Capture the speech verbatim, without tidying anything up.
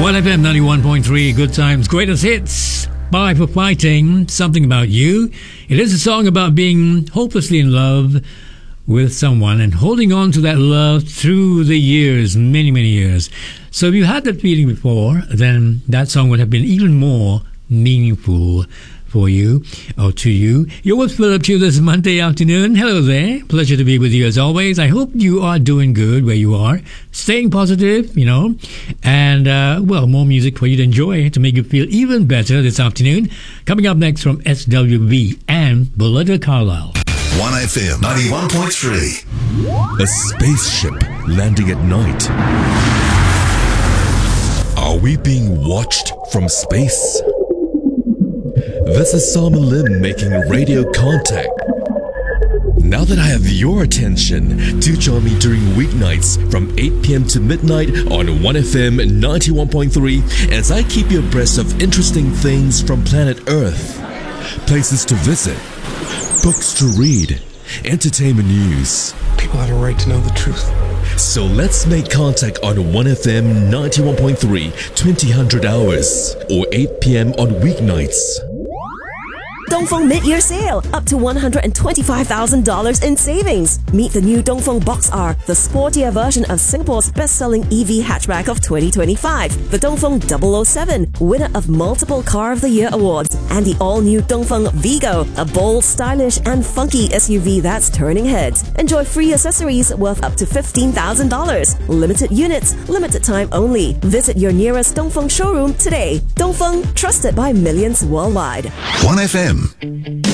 one F M ninety-one point three, Good Times, Greatest Hits. Bye for Fighting, Something About You. It is a song about being hopelessly in love with someone and holding on to that love through the years, many, many years. So if you had that feeling before, then that song would have been even more meaningful for you or to you. You're with Philip Chu this Monday afternoon. Hello there. Pleasure to be with you as always. I hope you are doing good where you are. Staying positive, you know. And, uh, well, more music for you to enjoy to make you feel even better this afternoon. Coming up next from S W V and Belinda Carlisle. one F M ninety-one point three. A spaceship landing at night. Are we being watched from space? This is Simon Lim making radio contact. Now that I have your attention, do join me during weeknights from eight p.m. to midnight on one F M ninety-one point three as I keep you abreast of interesting things from planet Earth. Places to visit, books to read, entertainment news. People have a right to know the truth. So let's make contact on one F M ninety-one point three, twenty hundred hours, or eight p.m. on weeknights. Dongfeng Mid-Year Sale, up to one hundred twenty-five thousand dollars in savings. Meet the new Dongfeng Box R, the sportier version of Singapore's best-selling E V hatchback of twenty twenty-five. The Dongfeng double oh seven, winner of multiple Car of the Year awards. And the all-new Dongfeng Vigo, a bold, stylish and funky S U V that's turning heads. Enjoy free accessories worth up to fifteen thousand dollars. Limited units, limited time only. Visit your nearest Dongfeng showroom today. Dongfeng, trusted by millions worldwide. one F M.